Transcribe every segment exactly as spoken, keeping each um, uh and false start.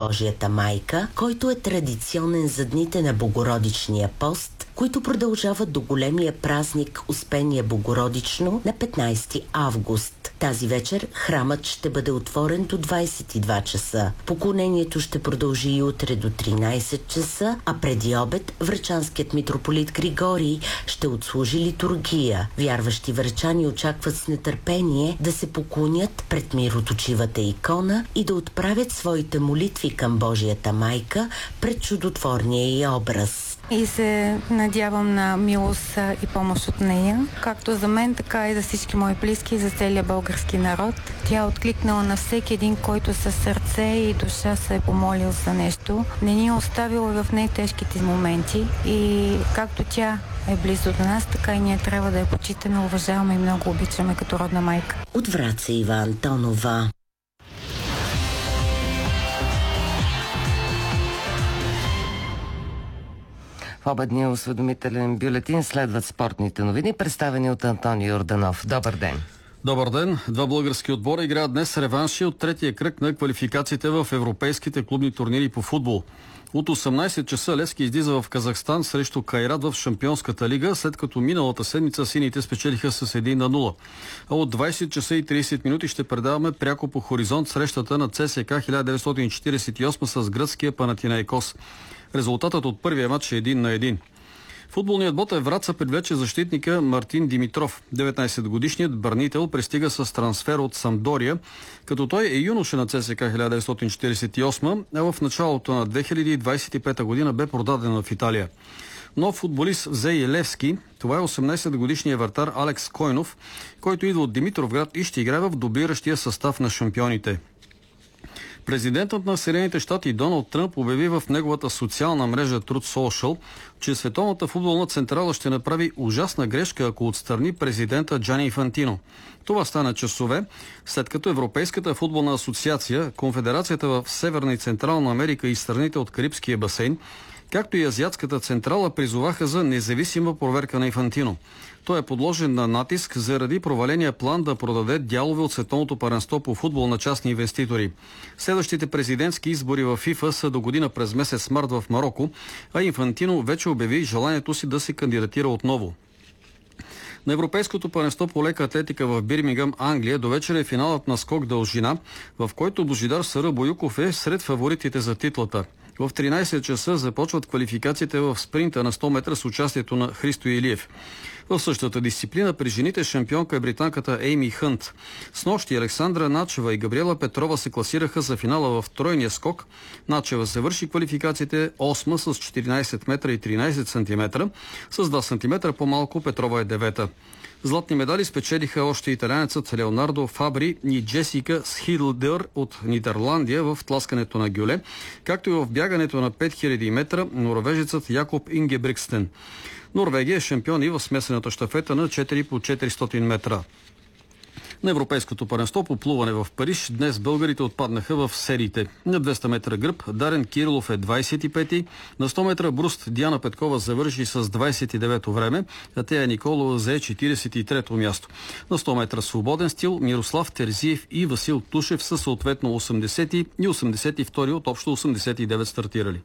Божията майка, който е традиционен за дните на Богородичния пост, които продължават до големия празник Успение Богородично на петнайсети август. Тази вечер храмът ще бъде отворен до двайсет и два часа. Поклонението ще продължи и утре до тринайсет часа, а преди обед врачанският митрополит Григорий ще отслужи литургия. Вярващи врачани очакват с нетърпение да се поклонят пред мироточивата икона и да отправят своите молитви към Божията майка пред чудотворния й образ. И се надявам на милост и помощ от нея, както за мен, така и за всички мои близки и за целия български народ. Тя е откликнала на всеки един, който със сърце и душа се е помолил за нещо. Не ни е оставила в най-тежките моменти и както тя е близо до нас, така и ние трябва да я почитаме, уважаваме и много обичаме като родна майка. От Враца Ива Антонова. В обедния осведомителен бюлетин следват спортните новини, представени от Антони Йорданов. Добър ден! Добър ден! Два български отбора играят днес реванши от третия кръг на квалификациите в европейските клубни турнири по футбол. От осемнайсет часа Левски излиза в Казахстан срещу Кайрат в Шампионската лига, след като миналата седмица сините спечелиха с един на нула. А от двайсет часа и трийсет минути ще предаваме пряко по хоризонт срещата на ЦСКА хиляда деветстотин четирийсет и осма с гръцкия Панатинайкос. Резултатът от първия матч е един на един. Футболният Ботев Враца привлече защитника Мартин Димитров. деветнайсетгодишният бранител пристига с трансфер от Самдория, като той е юноша на ЦСКА хиляда деветстотин четирийсет и осма, а в началото на две хиляди двайсет и пета година бе продаден в Италия. Нов футболист взе и Левски. Това е осемнайсетгодишният вратар Алекс Койнов, който идва от Димитровград и ще играе в дублиращия състав на шампионите. Президентът на Съединените щати Доналд Тръмп обяви в неговата социална мрежа Truth Social, че Световната футболна централа ще направи ужасна грешка, ако отстрани президента Джани Инфантино. Това стана часове, след като Европейската футболна асоциация, Конфедерацията в Северна и Централна Америка и страните от Карибския басейн, както и Азиатската централа, призоваха за независима проверка на Инфантино. Той е подложен на натиск заради проваления план да продаде дялове от Световното първенство по футбол на частни инвеститори. Следващите президентски избори в ФИФА са до година през месец март в Мароко, а Инфантино вече обяви желанието си да се кандидатира отново. На Европейското първенство по лека атлетика в Бирмингъм, Англия, до вечера е финалът на скок дължина, в който Божидар Сара Боюков е сред фаворитите за титлата. В тринайсет часа започват квалификациите в спринта на сто метра с участието на Христо Илиев. В същата дисциплина при жените шампионка е британката Ейми Хънт. Снощи Александра Начева и Габриела Петрова се класираха за финала в тройния скок. Начева завърши квалификациите осма с четиринайсет метра и тринайсет сантиметра. С два сантиметра по-малко Петрова е девета. Златни медали спечелиха още италянецът Леонардо Фабри и Джесика Схилдър от Нидерландия в тласкането на гюле, както и в бягането на пет хиляди метра норвежецът Якоб Ингебрикстен. Норвегия е шампион и в смесената щафета на четири по четиристотин метра. На Европейското първенство по плуване в Париж днес българите отпаднаха в сериите. На двеста метра гръб Дарен Кирилов е двайсет и пети, на сто метра бруст Диана Петкова завърши с двайсет и девето време, а Тея Николова взе четирийсет и трето място. На сто метра свободен стил Мирослав Терзиев и Васил Тушев са съответно осемдесети и осемдесет и втори от общо осемдесет и девет стартирали.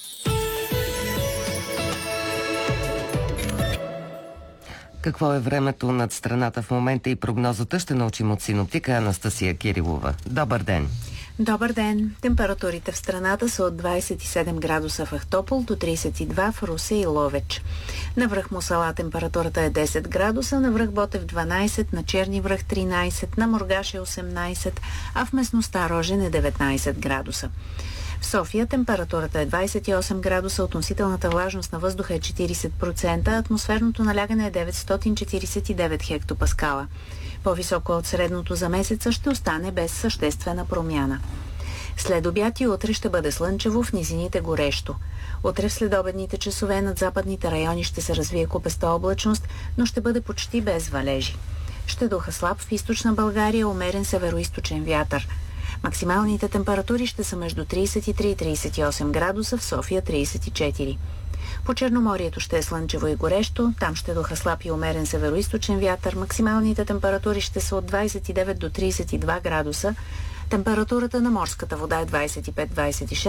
Какво е времето над страната в момента и прогнозата ще научим от синоптика Анастасия Кирилова. Добър ден! Добър ден! Температурите в страната са от двайсет и седем градуса в Ахтопол до трийсет и два в Русе и Ловеч. На връх Мусала температурата е десет градуса, на връх Ботев дванайсет, на Черни връх тринайсет, на Мургаш е осемнайсет, а в местността Рожен е деветнайсет градуса. В София температурата е двайсет и осем градуса, относителната влажност на въздуха е четирийсет процента, атмосферното налягане е деветстотин четирийсет и девет хектопаскала. По-високо от средното за месеца ще остане без съществена промяна. След обяд и утре ще бъде слънчево, в низините горещо. Утре в следобедните часове над западните райони ще се развие купеста облачност, но ще бъде почти без валежи. Ще духа слаб в източна България, умерен североизточен вятър. Максималните температури ще са между трийсет и три и трийсет и осем градуса, в София трийсет и четири. По Черноморието ще е слънчево и горещо, там ще духа слаб и умерен североизточен вятър. Максималните температури ще са от двайсет и девет до трийсет и два градуса. Температурата на морската вода е двайсет и пет до двайсет и шест